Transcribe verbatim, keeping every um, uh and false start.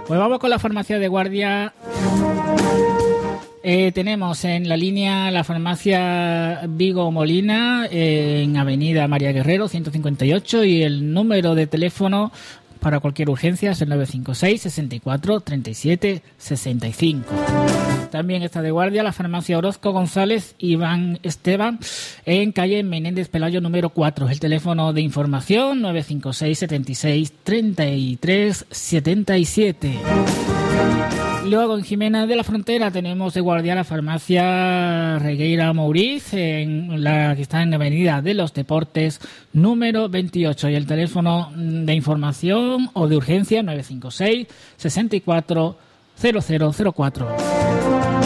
Pues vamos con la farmacia de guardia. Eh, tenemos en la línea la farmacia Vigo Molina, eh, en Avenida María Guerrero, ciento cincuenta y ocho, y el número de teléfono para cualquier urgencia es el nueve cinco seis, sesenta y cuatro, treinta y siete, sesenta y cinco. También está de guardia la farmacia Orozco González Iván Esteban, en calle Menéndez Pelayo número cuatro. El teléfono de información nueve cinco seis, setenta y seis, treinta y tres, setenta y siete. Luego en Jimena de la Frontera tenemos de guardia la farmacia Regueira Mouriz, en la que está en la Avenida de los Deportes número veintiocho, y el teléfono de información o de urgencia nueve cinco seis, sesenta y cuatro, cero cero cero cuatro.